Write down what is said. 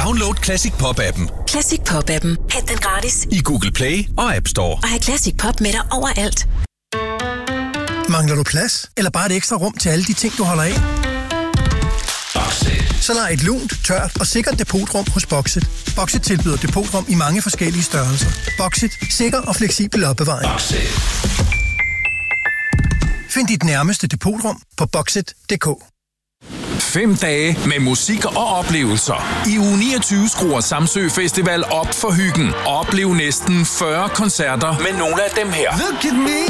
Download Classic Pop-appen. Classic Pop-appen. Hent den gratis I Google Play og App Store. Og have Classic Pop med dig overalt. Mangler du plads? Eller bare et ekstra rum til alle de ting, du holder af? Boxit. Så lej et lunt, tørt og sikkert depotrum hos Boxit. Boxit tilbyder depotrum i mange forskellige størrelser. Boxit. Sikker og fleksibel opbevaring. Boxit. Find dit nærmeste depotrum på boxit.dk. 5 dage med musik og oplevelser. I uge 29 skruer Samsø Festival op for hyggen. Oplev næsten 40 koncerter med nogle af dem her. Look at me.